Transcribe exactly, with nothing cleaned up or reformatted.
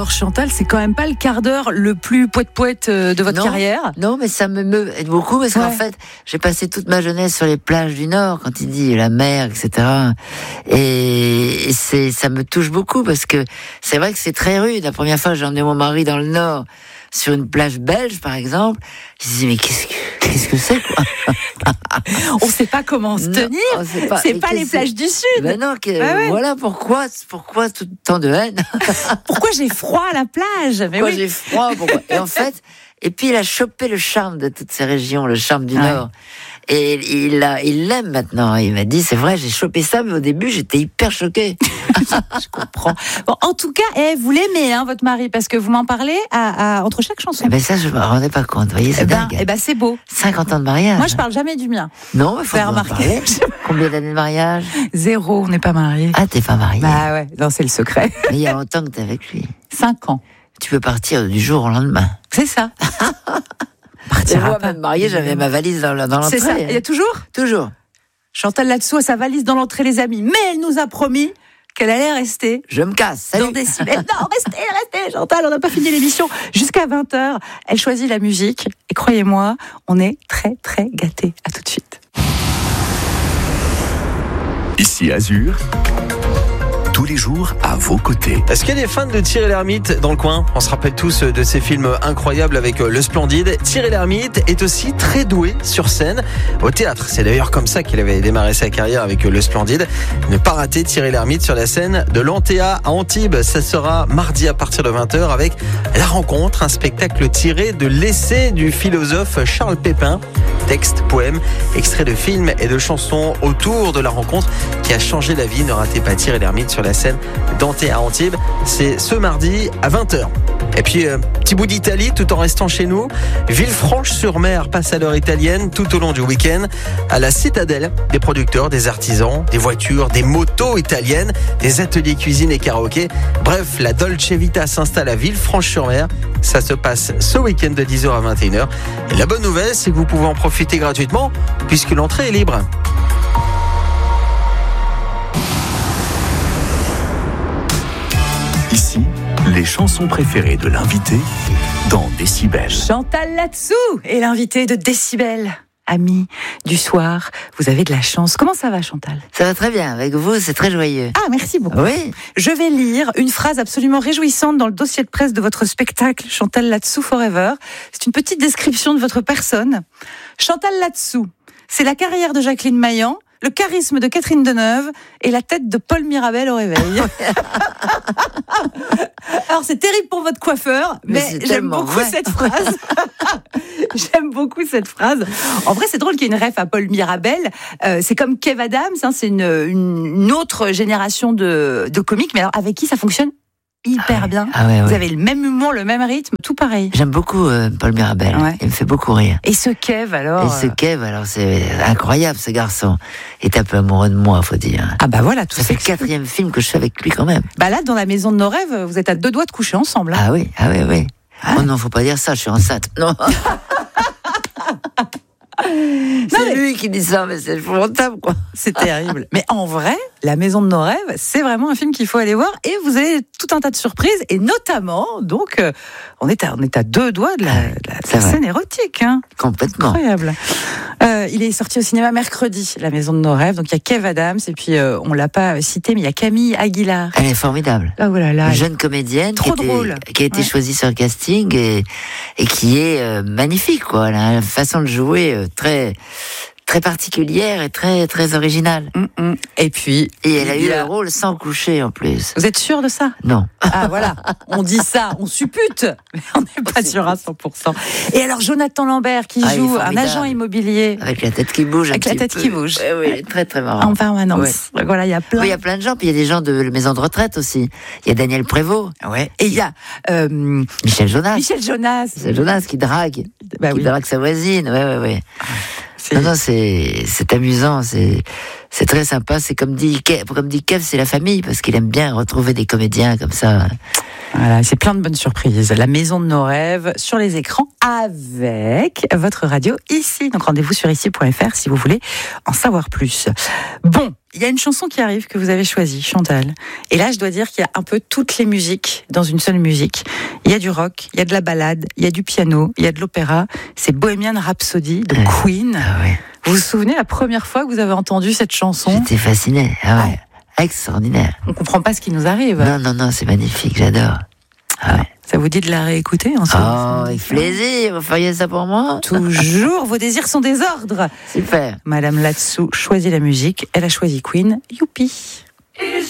alors Chantal, c'est quand même pas le quart d'heure le plus poète-poète de votre non, carrière. Non, mais ça me meut beaucoup parce ouais. qu'en fait, j'ai passé toute ma jeunesse sur les plages du Nord, quand il dit la mer, et cetera. Et c'est, ça me touche beaucoup parce que c'est vrai que c'est très rude. La première fois, j'ai emmené mon mari dans le Nord, sur une plage belge, par exemple. Il se dit, mais qu'est-ce que, qu'est-ce que c'est, quoi? On sait pas comment se tenir. Non, sait pas. C'est pas les plages du Sud. Ben non, que, bah ouais. Voilà pourquoi, pourquoi tout tant de haine. Pourquoi j'ai froid à la plage? Mais pourquoi oui. j'ai froid? Pourquoi... Et en fait, et puis il a chopé le charme de toutes ces régions, le charme du ouais. Nord. Et il l'a, il l'aime maintenant. Il m'a dit, c'est vrai, j'ai chopé ça, mais au début, j'étais hyper choquée. Je comprends. Bon, en tout cas, eh, vous l'aimez, hein, votre mari, parce que vous m'en parlez à, à, entre chaque chanson. Eh ben ça, je me rendais pas compte. Vous voyez, c'est eh ben, dingue. Eh ben, c'est beau. cinquante ans de mariage. Moi, je parle jamais du mien. Non, il faut en parler. Combien d'années de mariage? Zéro, on n'est pas mariés. Ah, t'es pas mariée? Bah ouais, non, c'est le secret. Mais il y a longtemps que t'es avec lui. Cinq ans. Tu peux partir du jour au lendemain. C'est ça. Et moi, même mariée, j'avais ma valise dans, dans l'entrée. C'est ça. Il y a toujours Toujours. Chantal là-dessous a sa valise dans l'entrée, les amis. Mais elle nous a promis qu'elle allait rester. Je me casse. Salut. Dans Décibel. Non, restez, restez, Chantal, on n'a pas fini l'émission. Jusqu'à vingt heures, elle choisit la musique. Et croyez-moi, on est très, très gâtés. À tout de suite. Ici Azur. Tous les jours à vos côtés. Est-ce qu'il y a des fans de Thierry Lhermitte dans le coin? On se rappelle tous de ces films incroyables avec Le Splendide. Thierry Lhermitte est aussi très doué sur scène au théâtre. C'est d'ailleurs comme ça qu'il avait démarré sa carrière avec Le Splendide. Ne pas rater Thierry Lhermitte sur la scène de l'Antea à Antibes. Ça sera mardi à partir de vingt heures avec La Rencontre, un spectacle tiré de l'essai du philosophe Charles Pépin. Texte, poèmes, extraits de films et de chansons autour de la rencontre qui a changé la vie. Ne ratez pas Thierry Lhermitte sur la scène d'Antea à Antibes. C'est ce mardi à vingt heures. Et puis, euh, petit bout d'Italie tout en restant chez nous. Villefranche-sur-Mer passe à l'heure italienne tout au long du week-end. À la citadelle, des producteurs, des artisans, des voitures, des motos italiennes, des ateliers cuisine et karaoké. Bref, la Dolce Vita s'installe à Villefranche-sur-Mer. Ça se passe ce week-end de dix heures à vingt et une heures. Et la bonne nouvelle, c'est que vous pouvez en profiter gratuitement puisque l'entrée est libre. Ici, les chansons préférées de l'invité dans Décibel. Chantal là-dessous est l'invité de Décibel. Amis du soir, vous avez de la chance. Comment ça va, Chantal? Ça va très bien. Avec vous, c'est très joyeux. Ah, merci beaucoup. Oui. Je vais lire une phrase absolument réjouissante dans le dossier de presse de votre spectacle Chantal là-dessous Forever. C'est une petite description de votre personne. Chantal là-dessous, c'est la carrière de Jacqueline Maillan, le charisme de Catherine Deneuve et la tête de Paul Mirabel au réveil. Alors, c'est terrible pour votre coiffeur, mais, mais j'aime beaucoup vrai. cette phrase. J'aime beaucoup cette phrase. En vrai, c'est drôle qu'il y ait une ref à Paul Mirabel. Euh, c'est comme Kev Adams, hein, c'est une, une autre génération de, de comiques, mais alors avec qui ça fonctionne hyper ah ouais. bien. Ah ouais, Vous ouais. avez le même humour, le même rythme, tout pareil. J'aime beaucoup euh, Paul Mirabel. Ouais. Il me fait beaucoup rire. Et ce Kev, alors Et ce Kev, alors c'est incroyable, ce garçon. Il est un peu amoureux de moi, faut dire. Ah bah voilà, tout ça fait le quatrième film que je fais avec lui quand même. Bah là, dans la maison de nos rêves, vous êtes à deux doigts de coucher ensemble. Hein. Ah oui, ah oui, oui. Ah. Oh non, faut pas dire ça, je suis enceinte. Non. C'est non, mais... lui qui dit ça, mais c'est épouvantable, quoi. C'est terrible. Mais en vrai, La Maison de nos rêves, c'est vraiment un film qu'il faut aller voir. Et vous avez tout un tas de surprises. Et notamment, donc, euh, on, est à, on est à deux doigts de la, de la, de la scène érotique. Hein. Complètement. Incroyable. Euh, il est sorti au cinéma mercredi, La Maison de nos rêves. Donc, il y a Kev Adams. Et puis, euh, on ne l'a pas cité, mais il y a Camille Aguilar. Elle est formidable. Oh là là. Une jeune comédienne trop qui, drôle. Était, qui a été ouais. choisie sur le casting et, et qui est euh, magnifique, quoi. Elle a une façon de jouer euh, très... très particulière et très très originale. Mm-mm. Et puis et elle a eu a... le rôle sans coucher en plus. Vous êtes sûr de ça? Non. Ah voilà, on dit ça, on suppute, mais on n'est pas sûr à cent pour cent. Et alors Jonathan Lambert qui ah, joue un agent immobilier avec la tête qui bouge, avec un la tête peu. qui bouge. Oui, oui, très très marrant. En permanence. Ouais. Voilà, il y a plein. Oui, il y a plein de gens. Puis il y a des gens de la maison de retraite aussi. Il y a Daniel Prévost. Ouais. Et il y a euh, Michel Jonas. Michel Jonas. Michel Jonas qui drague, bah, qui oui. drague sa voisine. Ouais, ouais, ouais. C'est... Non, non, c'est, c'est amusant, c'est, c'est très sympa. C'est comme dit Kev, comme dit Kev, c'est la famille parce qu'il aime bien retrouver des comédiens comme ça. Voilà, c'est plein de bonnes surprises. La maison de nos rêves sur les écrans avec votre radio ici. Donc rendez-vous sur ici point f r si vous voulez en savoir plus. Bon, il y a une chanson qui arrive que vous avez choisie, Chantal. Et là, je dois dire qu'il y a un peu toutes les musiques dans une seule musique. Il y a du rock, il y a de la ballade, il y a du piano, il y a de l'opéra. C'est Bohemian Rhapsody de Ouais. Queen. Ah ouais. Vous vous souvenez la première fois que vous avez entendu cette chanson? J'étais fasciné. Ah ouais. Extraordinaire. On comprend pas ce qui nous arrive. Non, non, non, c'est magnifique, j'adore. Ah ouais. Ça vous dit de la réécouter en ce Oh, moment? avec plaisir, vous feriez ça pour moi? Toujours, vos désirs sont des ordres. Super. Madame Latsou choisit la musique, elle a choisi Queen. Youpi.